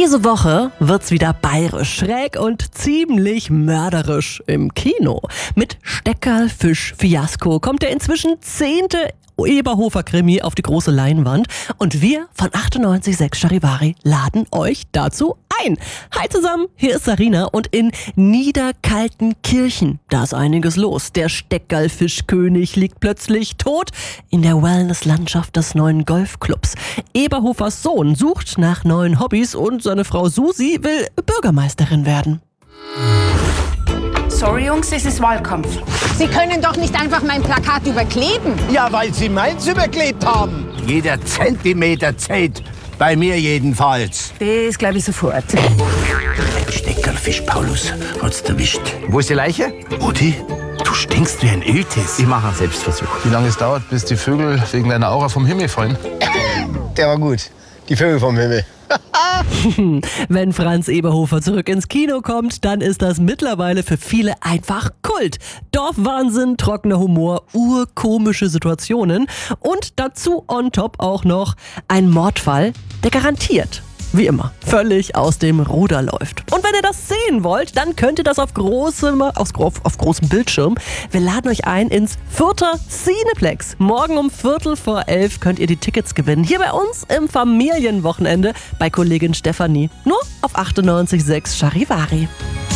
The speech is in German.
Diese Woche wird's wieder bayerisch, schräg und ziemlich mörderisch im Kino. Mit Steckerlfisch-Fiasko kommt der inzwischen 10. Eberhofer-Krimi auf die große Leinwand und wir von 98.6 Charivari laden euch dazu ein. Hi zusammen, hier ist Sarina und in Niederkaltenkirchen, da ist einiges los. Der Steckerlfischkönig liegt plötzlich tot in der Wellnesslandschaft des neuen Golfclubs. Eberhofers Sohn sucht nach neuen Hobbys und seine Frau Susi will Bürgermeisterin werden. Sorry Jungs, es ist Wahlkampf. Sie können doch nicht einfach mein Plakat überkleben. Ja, weil Sie meins überklebt haben. Jeder Zentimeter zählt. Bei mir jedenfalls. Das glaube ich sofort. Steckerlfisch, Paulus, hat's erwischt. Wo ist die Leiche? Rudi, du stinkst wie ein Iltis. Ich mache einen Selbstversuch. Wie lange es dauert, bis die Vögel wegen deiner Aura vom Himmel fallen? Der war gut. Die Vögel vom Himmel. Wenn Franz Eberhofer zurück ins Kino kommt, dann ist das mittlerweile für viele einfach Kult. Dorfwahnsinn, trockener Humor, urkomische Situationen und dazu on top auch noch ein Mordfall, der garantiert, wie immer, völlig aus dem Ruder läuft. Und wenn ihr das sehen wollt, dann könnt ihr das auf großem Bildschirm. Wir laden euch ein ins Fürther Cineplex. Morgen um 11:15 könnt ihr die Tickets gewinnen. Hier bei uns im Familienwochenende bei Kollegin Stefanie. Nur auf 98.6 Charivari.